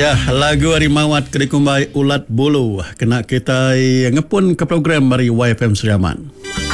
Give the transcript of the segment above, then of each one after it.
Ya, lagu Harimawat Kedikumbai Ulat Bulu kena kita ngepun ke program dari YFM Seriaman.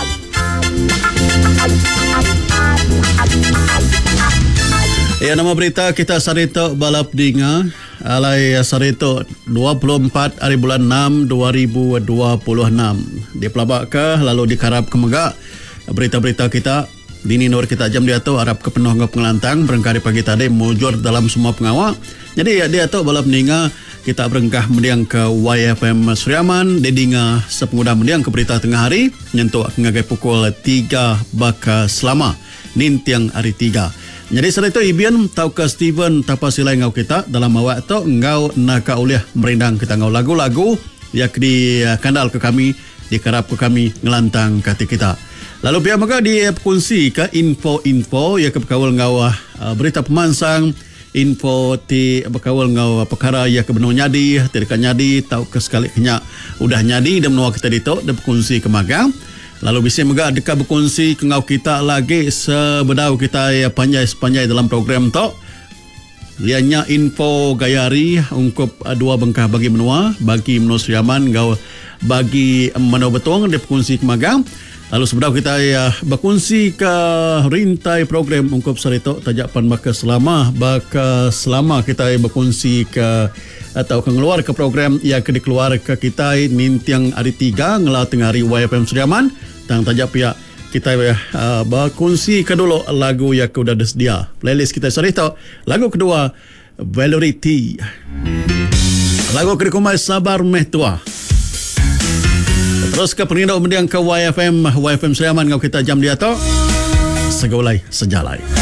Ya, nama berita kita sarito balap dinga alai sarito 24 hari bulan 6 2026. Di pelabak lalu dikarap ke megak berita-berita kita dini nur kita jam dia tu harap ke penuh ngap ngelantang berengkari pagi tadi mujur dalam semua pengawal. Jadi dia tu balap ninga kita berengkah mendiang ke YFM Seriaman dedinga sepengudah mendiang ke berita tengah hari nyentuh ngagai pukul 3 baka selama nintiang hari 3. Jadi saat itu Ibian tau ke Steven tapasilai ngau kita dalam awak tu ngau naka uliah merindang kita ngau lagu-lagu yak di kandal ke kami dikarap ke kami ngelantang kati kita. Lalu pihak maka dikongsi ke info-info ya ke berkawal ngau berita pemansang info ti berkawal ngau perkara ya ke benar nyadi tidak nyadi tau ke sekali kenya udah nyadi dan menua kita ditok dan berkongsi ke magang. Lalu bisa juga dekat berkongsi ke ngau kita lagi sebedau kita ya panjai-panjai dalam program tu. Liannya info gayari ungkup dua bengkah bagi menua Seriaman ngau bagi menua betuang dia berkongsi ke magang. Lalu sebedau kita ya berkongsi ke rintai program ungkup sarito tajapan baka selama kita berkongsi ke atau keluar ke program yang dikeluar ke kita nintiang hari 3 ngelah tengah hari YFM Seriaman tang tajak pihak kita berkongsi ke dulu lagu yang sudah sedia playlist kita sarito. Lagu kedua Valerie T, lagu Kedikumbai Sabar Meh Tua. Terus ke pengendok mendiang ke YFM Seriaman ngau kita jam dia tu segolai sejalai.